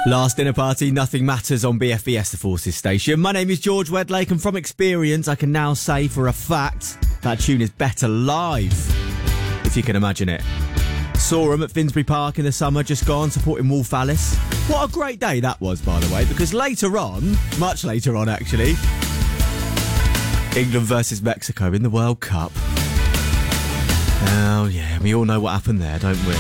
Last dinner party, nothing matters on BFBS, the Forces station. My name is George Wedlake, and from experience, I can now say for a fact that tune is better live, if you can imagine it. Saw him at Finsbury Park in the summer, just gone, supporting Wolf Alice. What a great day that was, by the way, because later on, much later on actually, England versus Mexico in the World Cup. Oh yeah, we all know what happened there, don't we?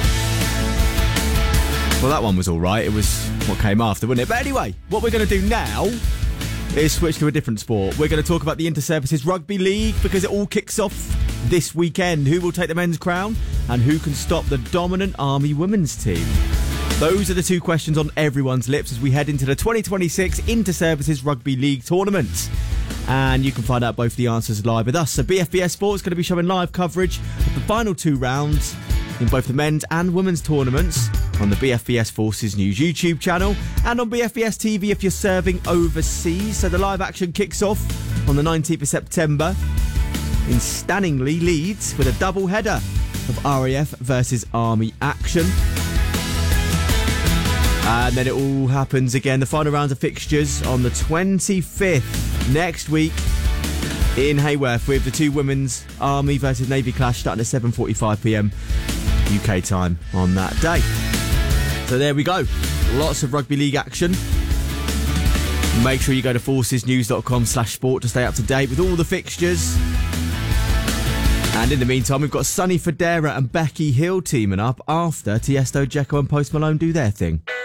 Well, that one was all right. It was what came after, wasn't it? But anyway, what we're going to do now is switch to a different sport. We're going to talk about the Inter-Services Rugby League because it all kicks off this weekend. Who will take the men's crown and who can stop the dominant Army women's team? Those are the two questions on everyone's lips as we head into the 2026 Inter-Services Rugby League tournament. And you can find out both the answers live with us. So BFBS Sport is going to be showing live coverage of the final two rounds in both the men's and women's tournaments on the BFBS Forces News YouTube channel and on BFBS TV if you're serving overseas. So the live action kicks off on the 19th of September in Stanningley, Leeds, with a double header of RAF versus Army action. And then it all happens again, the final rounds of fixtures on the 25th next week in Hayworth with the two women's Army versus Navy clash starting at 7:45pm UK time on that day. So there we go. Lots of rugby league action. Make sure you go to forcesnews.com/sport to stay up to date with all the fixtures. And in the meantime, we've got Sonny Fodera and Becky Hill teaming up after Tiesto, Dzeko and Post Malone do their thing.